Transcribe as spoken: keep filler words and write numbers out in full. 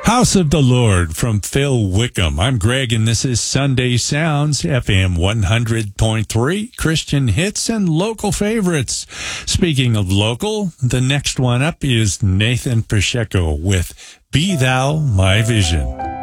House of the Lord from Phil Wickham. I'm Greg, and this is Sunday Sounds, F M one hundred point three, Christian hits and local favorites. Speaking of local, the next one up is Nathan Pacheco with Be Thou My Vision.